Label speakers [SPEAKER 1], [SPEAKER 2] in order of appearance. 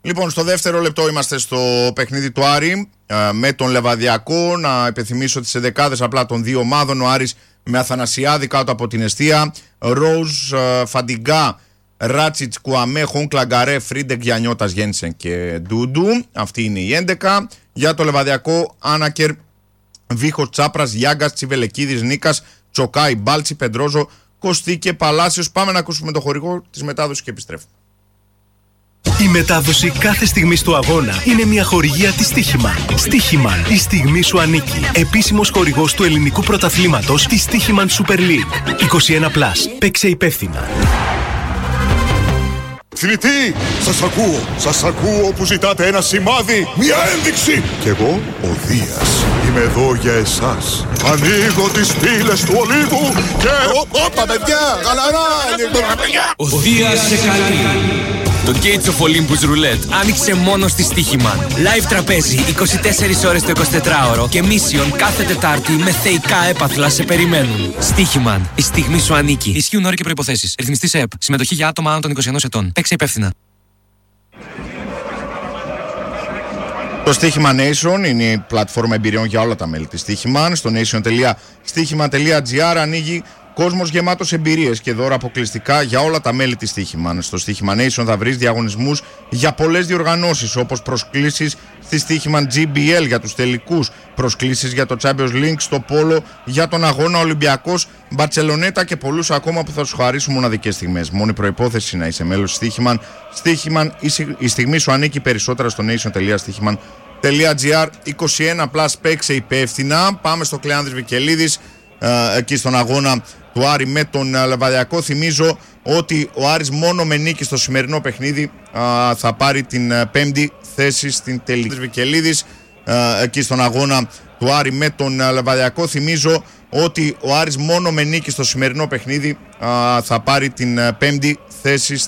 [SPEAKER 1] Λοιπόν, στο δεύτερο λεπτό είμαστε στο παιχνίδι του Άρη με τον Λεβαδιακό. Να υπενθυμίσω τις ενδεκάδες απλά των δύο ομάδων. Ο Άρης με Αθανασιάδη κάτω από την εστία, Ροζ, Φαντιγκά, Ράτσιτς, Κουαμέ, Χόνκλα, Γκαρέ, Φρίντεκ, Γιαννιώτας, Γένσεν και Ντούντου. Αυτή είναι η 11. Για το Λεβαδιακό, Άνακερ, Βίχος, Τσάπρας, Γιάγκας, Τσιβελεκίδης, Νίκας, Τσοκάι, Μπάλτσι, Πεντρόζο, Κωστή και Παλάσιος. Πάμε να ακούσουμε το χορηγό της μετάδοσης και επιστρέφουμε.
[SPEAKER 2] Η μετάδοση κάθε στιγμής του αγώνα είναι μια χορηγία της Stoiximan. Stoiximan, η στιγμή σου ανήκει. Επίσημος χορηγός του ελληνικού πρωταθλήματος της Stoiximan Super League. 21+. Παίξε υπεύθυνα.
[SPEAKER 3] Θνητή, σας ακούω που ζητάτε ένα σημάδι, μια ένδειξη. Κι εγώ, ο Δίας, είμαι εδώ για εσάς. Ανοίγω τις πύλες του Ολύβου και... Όπα παιδιά, γαλαρά.
[SPEAKER 4] Ο Δίας σε καλεί. Το Gates of Olympus Roulette άνοιξε μόνο στη Stoiximan. Live τραπέζι 24 ώρες το 24ωρο και mission κάθε Τετάρτη με θεϊκά έπαθλα σε περιμένουν. Stoiximan, η στιγμή σου ανήκει. Ισχύουν όροι και προϋποθέσεις. Ρυθμιστής ΕΕΠ. Συμμετοχή για άτομα άνω των 21 ετών. Παίξε υπεύθυνα.
[SPEAKER 1] Το Stoiximan Nation είναι η πλατφόρμα εμπειριών για όλα τα μέλη της Stoiximan. Στο nation.stoiximan.gr ανοίγει κόσμος γεμάτος εμπειρίες και δώρα αποκλειστικά για όλα τα μέλη της Stoiximan. Στο Stoiximan Nation θα βρεις διαγωνισμούς για πολλές διοργανώσεις, όπως προσκλήσεις στη Stoiximan GBL για τους τελικούς, προσκλήσεις για το Champions League, στο Πόλο, για τον αγώνα Ολυμπιακός, Μπαρτσελονέτα και πολλούς ακόμα που θα σου χαρίσουν μοναδικές στιγμές. Μόνη προϋπόθεση να είσαι μέλος της Stoiximan. Stoiximan, η στιγμή σου ανήκει. Περισσότερα στο nation.stoiximan.gr. 21+, παίξε υπεύθυνα. Πάμε στο Κλεάνδρης Βικελίδης, εκεί στον αγώνα του Άρη με τον Λεβαδιακό. Θυμίζω ότι ο Άρης μόνο με νίκη στο σημερινό παιχνίδι θα πάρει την 5η θέση στην τελική. Βικελίδης, εκεί στον αγώνα του Άρη με τον Λεβαδιακό. Θυμίζω ότι ο Άρης μόνο με νίκη στο σημερινό παιχνίδι θα πάρει την 5η θέση